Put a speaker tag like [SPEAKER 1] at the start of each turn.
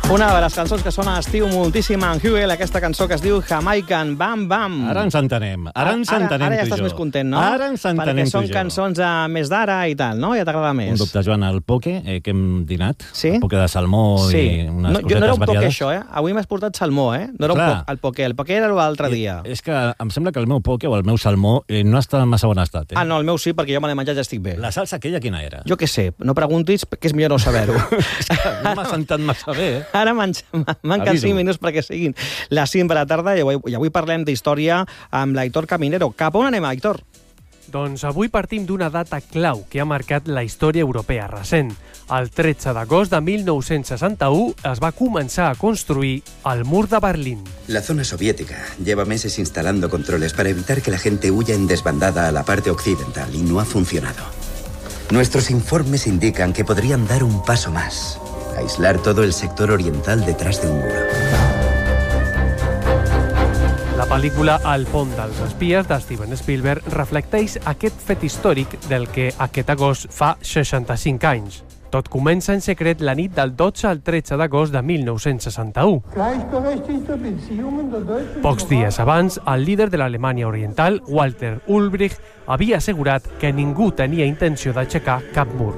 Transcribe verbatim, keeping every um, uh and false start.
[SPEAKER 1] Una de les cançons que sona a estiu moltíssim en Hugel, aquesta cançó que es diu Jamaican Bam Bam.
[SPEAKER 2] Ara ens entenem, ara ens entenem
[SPEAKER 1] ara, ara ja
[SPEAKER 2] tu i
[SPEAKER 1] estàs
[SPEAKER 2] jo.
[SPEAKER 1] més content, no?
[SPEAKER 2] Ara ens entenem
[SPEAKER 1] Perquè
[SPEAKER 2] tu
[SPEAKER 1] són
[SPEAKER 2] i jo.
[SPEAKER 1] cançons uh, més d'ara i tal, no? Ja t'agrada més.
[SPEAKER 2] Un dubte, Joan, el poke eh, que hem dinat,
[SPEAKER 1] Sí?
[SPEAKER 2] el poke de salmó
[SPEAKER 1] Sí.
[SPEAKER 2] i unes
[SPEAKER 1] No, jo
[SPEAKER 2] cosetes
[SPEAKER 1] no era un poke,
[SPEAKER 2] variades.
[SPEAKER 1] això, eh? Avui m'has portat salmó, eh? No era un
[SPEAKER 2] Clar.
[SPEAKER 1] poke, el poke. El poke era l'altre dia.
[SPEAKER 2] I, és que em sembla que el meu poke o el meu salmó eh, no està en massa bon estat. Eh?
[SPEAKER 1] Ah, no, el meu sí, perquè jo me l'he menjat i ja estic bé.
[SPEAKER 2] La salsa aquella quina era?
[SPEAKER 1] Jo què sé, no preguntis, que és millor no saber-ho.
[SPEAKER 2] És que no m'ha sentat massa bé, eh?
[SPEAKER 1] Ara manquen cinc minuts perquè siguin les cinc de la tarda i avui, i avui parlem d'història amb l'Aitor Caminero. Cap on anem, Aitor?
[SPEAKER 3] Doncs avui partim d'una data clau que ha marcat la història europea recent. El tretze d'agost de mil nou-cents seixanta-u es va començar a construir el mur de Berlín.
[SPEAKER 4] La zona soviética lleva meses instalando controles para evitar que la gente huya en desbandada a la parte occidental y no ha funcionado. Nuestros informes indican que podrían dar un paso más. Aislar todo el sector oriental detrás de un muro.
[SPEAKER 3] La pel·lícula El pont dels espies de Steven Spielberg reflecteix aquest fet històric del que aquest agost fa seixanta-cinc anys. Tot comença en secret la nit del dotze al tretze d'agost de mil nou-cents seixanta-u. Pocs dies abans, el líder de l'Alemanya Oriental, Walter Ulbricht, havia assegurat que ningú tenia intenció d'aixecar cap mur.